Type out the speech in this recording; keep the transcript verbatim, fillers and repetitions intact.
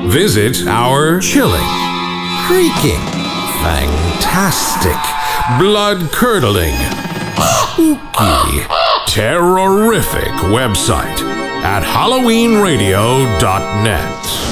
Visit our chilling, freaking, fantastic, blood-curdling, spooky, terrorific website at halloween radio dot net.